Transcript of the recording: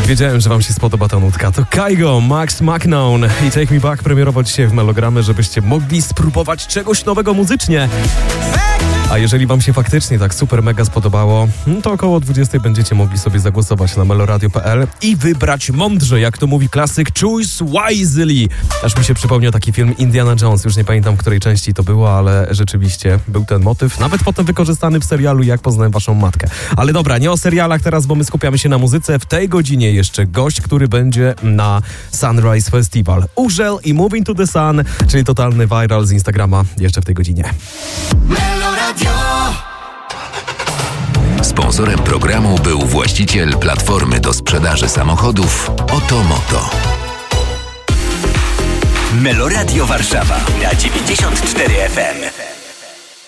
Wiedziałem, że wam się spodoba ta nutka. To Kygo, Max McNown i Take Me Back premierowo dzisiaj w Melogramy, żebyście mogli spróbować czegoś nowego muzycznie. A jeżeli wam się faktycznie tak super mega spodobało, to około 20 będziecie mogli sobie zagłosować na meloradio.pl i wybrać mądrze, jak to mówi klasyk, choose wisely. Aż mi się przypomniał taki film Indiana Jones, już nie pamiętam, w której części to było, ale rzeczywiście był ten motyw, nawet potem wykorzystany w serialu Jak poznałem waszą matkę. Ale dobra, nie o serialach teraz, bo my skupiamy się na muzyce. W tej godzinie jeszcze gość, który będzie na Sunrise Festival. Urzel i Moving to the Sun, czyli totalny viral z Instagrama jeszcze w tej godzinie. Sponsorem programu był właściciel platformy do sprzedaży samochodów Otomoto. Meloradio Warszawa na 94 FM.